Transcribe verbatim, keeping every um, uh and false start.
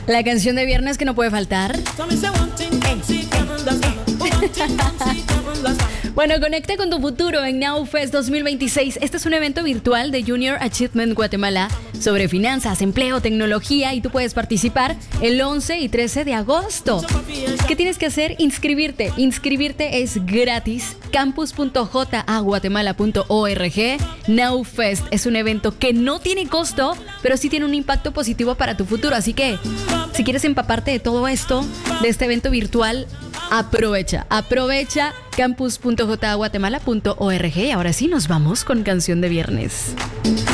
La canción de viernes que no puede faltar. Bueno, conecta con tu futuro en NowFest dos mil veintiséis. Este es un evento virtual de Junior Achievement Guatemala sobre finanzas, empleo, tecnología y tú puedes participar el once y trece de agosto. ¿Qué tienes que hacer? Inscribirte. Inscribirte es gratis. campus punto j a guatemala punto org. NowFest es un evento que no tiene costo, pero sí tiene un impacto positivo para tu futuro. Así que, si quieres empaparte de todo esto, de este evento virtual, aprovecha, aprovecha campus punto j a guatemala punto org. Y ahora sí nos vamos con canción de viernes.